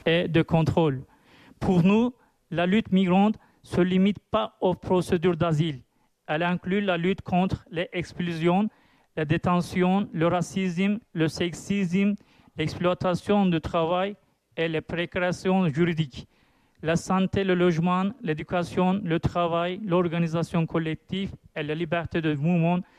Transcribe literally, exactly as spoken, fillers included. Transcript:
et de contrôle. Pour nous, la lutte migrante ne se limite pas aux procédures d'asile. Elle inclut la lutte contre les expulsions, la détention, le racisme, le sexisme, l'exploitation du travail et les précarisations juridiques. La santé, le logement, l'éducation, le travail, l'organisation collective et la liberté de mouvement